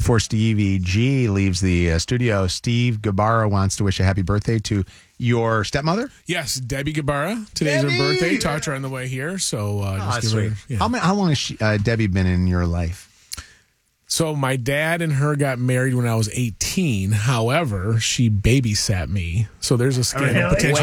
Before Stevie G leaves the studio, Steve Gabara wants to wish a happy birthday to your stepmother. Yes, Debbie Gabara. Today's her birthday. Talked to her on the way here. So just give her. Yeah. How long has Debbie been in your life? So my dad and her got married when I was 18. However, she babysat me. So there's a scandal potential.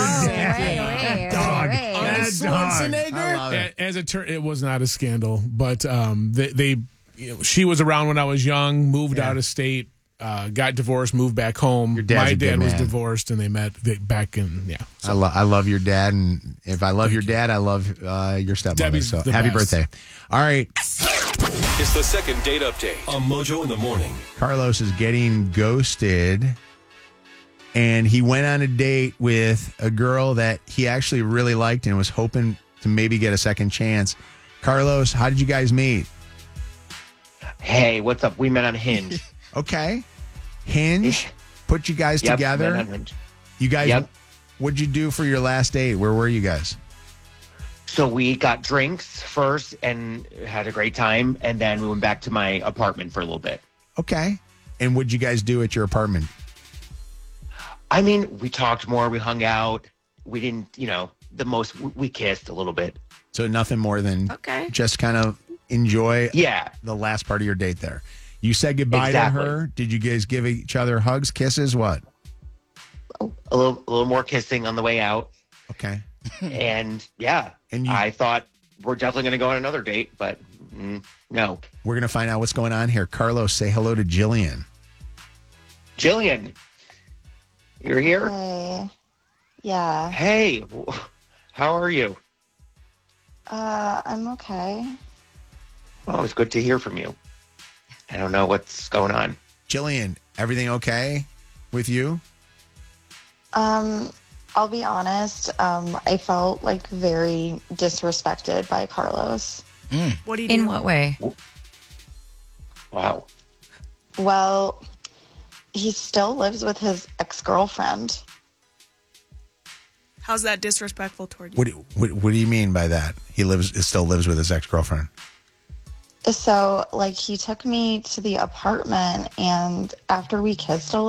As it was not a scandal, but she was around when I was young, moved out of state, got divorced, moved back home. My dad was divorced, and they met back in, So. I love your dad, and if I love your dad, I love your stepmother. Debbie's so the happy best. birthday. All right. It's the second date update on Mojo in the Morning. Carlos is getting ghosted, and he went on a date with a girl that he actually really liked and was hoping to maybe get a second chance. Carlos, how did you guys meet? Hey, what's up? We met on Hinge. Okay. Hinge put you guys together. Met on Hinge. You guys, what'd you do for your last date? Where were you guys? So we got drinks first and had a great time, and then we went back to my apartment for a little bit. Okay. And what'd you guys do at your apartment? I mean, we talked more, we hung out. We didn't, we kissed a little bit. So nothing more than just kind of enjoy the last part of your date there. You said goodbye to her. Did you guys give each other hugs, kisses, what? A little more kissing on the way out. Okay. And I thought we're definitely going to go on another date, but no. We're going to find out what's going on here. Carlos, say hello to Jillian. Jillian, you're here? Hey. Yeah. Hey, how are you? I'm okay. Well, it's good to hear from you. I don't know what's going on. Jillian, everything okay with you? I'll be honest. I felt very disrespected by Carlos. What do you do? In what way? Wow. Well, he still lives with his ex-girlfriend. How's that disrespectful toward you? What do you mean by that? He still lives with his ex-girlfriend. So, he took me to the apartment, and after we kissed a